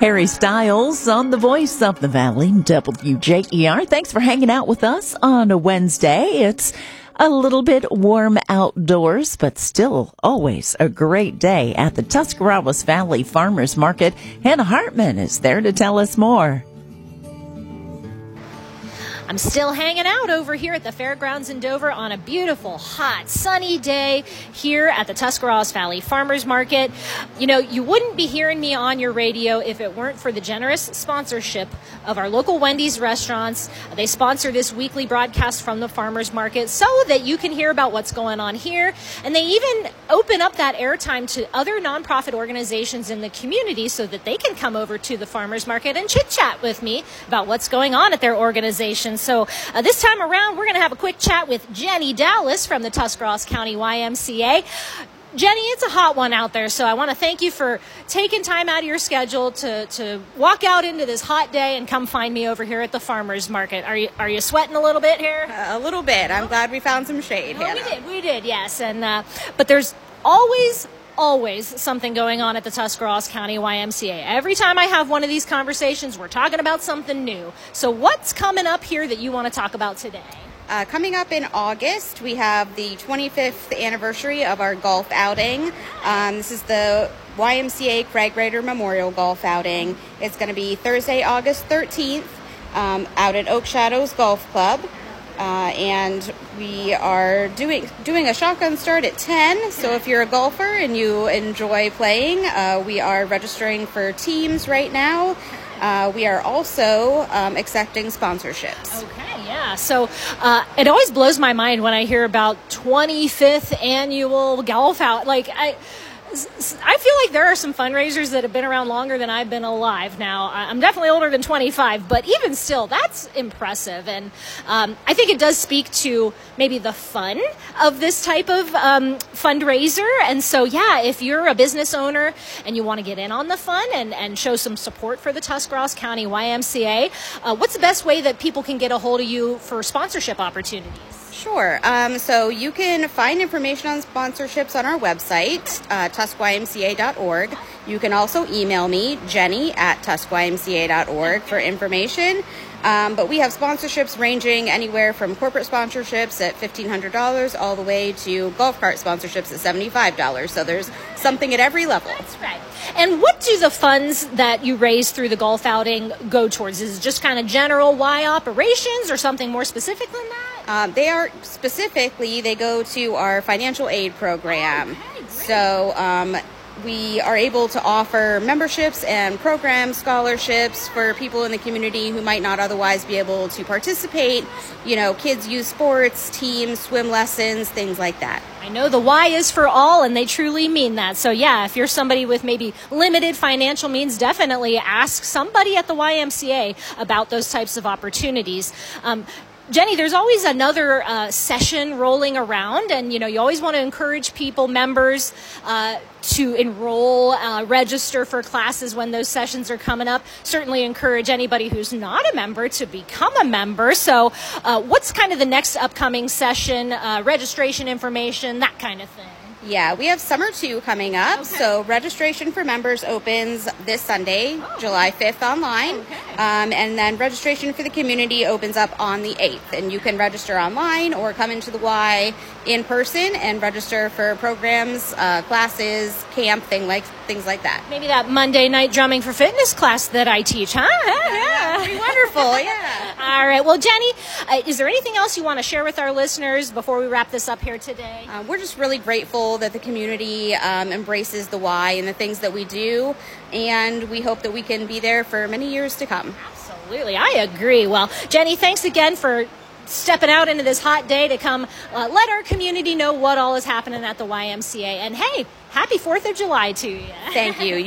Harry Styles on the Voice of the Valley, WJER. Thanks for hanging out with us on a Wednesday. It's a little bit warm outdoors, but still always a great day at the Tuscarawas Valley Farmers Market. Hannah Hartman is there to tell us more. I'm still hanging out over here at the fairgrounds in Dover on a beautiful, hot, sunny day here at the Tuscarawas Valley Farmers Market. You know, you wouldn't be hearing me on your radio if it weren't for the generous sponsorship of our local Wendy's restaurants. They sponsor this weekly broadcast from the farmers market so that you can hear about what's going on here. And they even open up that airtime to other nonprofit organizations in the community so that they can come over to the farmers market and chit-chat with me about what's going on at their organization. So this time around, we're going to have a quick chat with Jenny Dallas from the Tuscarawas County YMCA. Jenny, it's a hot one out there, so I want to thank you for taking time out of your schedule to walk out into this hot day and come find me over here at the farmers market. Are you sweating a little bit here? A little bit. I'm glad we found some shade. We did, yes. And but there's always something going on at the Tuscarawas County YMCA. Every time I have one of these conversations, we're talking about something new. So what's coming up here that you want to talk about today? Coming up in August, we have the 25th anniversary of our golf outing. This is the YMCA Craig Rader Memorial Golf Outing. It's going to be Thursday, August 13th, out at Oak Shadows Golf Club. And we are doing a shotgun start at 10. So if you're a golfer and you enjoy playing, we are registering for teams right now. We are also accepting sponsorships. Okay, yeah. So it always blows my mind when I hear about 25th annual golf out. Like I feel like there are some fundraisers that have been around longer than I've been alive now. I'm definitely older than 25, but even still, that's impressive. And I think it does speak to maybe the fun of this type of fundraiser. And so, yeah, if you're a business owner and you want to get in on the fun and show some support for the Tuscarawas County YMCA, what's the best way that people can get a hold of you for sponsorship opportunities? Sure. So you can find information on sponsorships on our website, tuscymca.org. You can also email me, jenny@tuscymca.org, for information. But we have sponsorships ranging anywhere from corporate sponsorships at $1,500 all the way to golf cart sponsorships at $75. So there's something at every level. That's right. And what do the funds that you raise through the golf outing go towards? Is it just kind of general Y operations or something more specific than that? They go to our financial aid program. Okay, great. So we are able to offer memberships and program scholarships for people in the community who might not otherwise be able to participate. You know, kids use sports, teams, swim lessons, things like that. I know the Y is for all, and they truly mean that. So, yeah, if you're somebody with maybe limited financial means, definitely ask somebody at the YMCA about those types of opportunities. Jenny, there's always another session rolling around, and, you know, you always want to encourage people, members, to enroll, register for classes when those sessions are coming up. Certainly encourage anybody who's not a member to become a member. So what's kind of the next upcoming session, registration information, that kind of thing? Yeah, we have Summer 2 coming up. Okay. So registration for members opens this Sunday, July 5th online. Okay. And then registration for the community opens up on the 8th. And you can register online or come into the Y in person and register for programs, classes, camp, things like that. Maybe that Monday night drumming for fitness class that I teach, huh? Yeah. Pretty wonderful, yeah. All right. Well, Jenny, is there anything else you want to share with our listeners before we wrap this up here today? We're just really grateful that the community embraces the Y and the things that we do, and we hope that we can be there for many years to come. Absolutely. I agree. Well, Jenny, thanks again for stepping out into this hot day to come let our community know what all is happening at the YMCA. And hey, happy 4th of July to you. Thank you.